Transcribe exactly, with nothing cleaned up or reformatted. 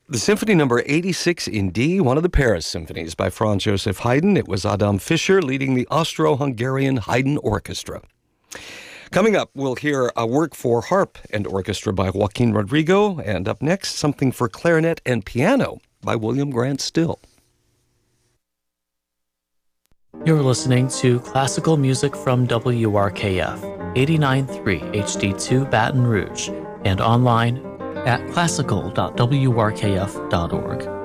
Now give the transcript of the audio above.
The Symphony Number eighty-six in D, one of the Paris symphonies by Franz Joseph Haydn. It was Adam Fischer leading the Austro-Hungarian Haydn Orchestra. Coming up, we'll hear a work for harp and orchestra by Joaquin Rodrigo, and up next, something for clarinet and piano by William Grant Still. You're listening to classical music from W R K F, eighty-nine point three H D two Baton Rouge, and online at classical dot w r k f dot org.